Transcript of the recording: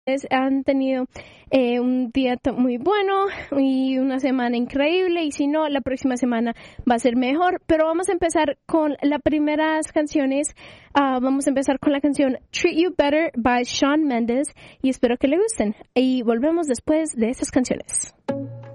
Han tenido un día muy bueno y una semana increíble, y si no, la próxima semana va a ser mejor. Pero vamos a empezar con las primeras canciones. Vamos a empezar con la canción Treat You Better by Shawn Mendes, y espero que le gusten. Y volvemos después de estas canciones.